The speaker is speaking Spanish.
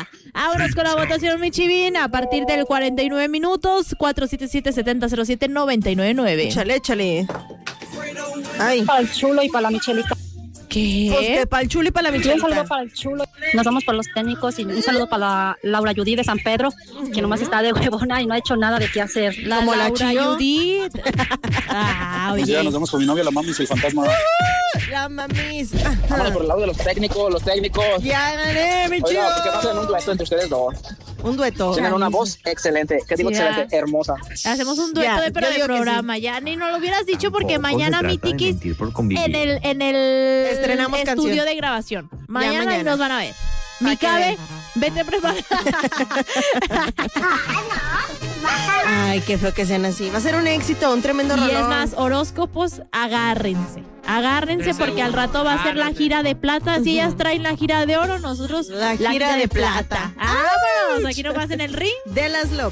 Vámonos con la votación, mi chivín. A partir del 49 minutos, 477-7007-999. Échale. Ay. Para el chulo y para la Michelita. ¿Qué? Pues que para el chulo y para la Un Michelita. saludo para el chulo. Nos vamos por los técnicos y un saludo para Laura Judy de San Pedro, que nomás está de huevona y no ha hecho nada de qué hacer. Como la Laura Chío. Judith. Pues ya nos vemos con mi novia, la mami, soy fantasma. La mamis. Vámonos por el lado de los técnicos. Ya gané, mi chido. Oiga, pues que pasen un dueto entre ustedes dos. Un dueto. Tienen una voz excelente. ¿Qué digo Sí, excelente? Hermosa. Hacemos un dueto Ya, de pero yo de digo que programa. Ya ni no lo hubieras dicho porque Tampoco mañana se mi trata de tiquis mentir por convivir. en el Estrenamos estudio canción. de grabación. Mañana mañana. nos van a ver. Pa' Mi que cabe, vean. vete preparada. Ay, qué feo que sean así. Va a ser un éxito, un tremendo Y rolón. es más, horóscopos, agárrense. Agárrense porque al rato va a ser la gira de plata. Si ellas traen la gira de oro, nosotros La gira de plata. ¡Vámonos! Aquí nomás en el ring. De las López.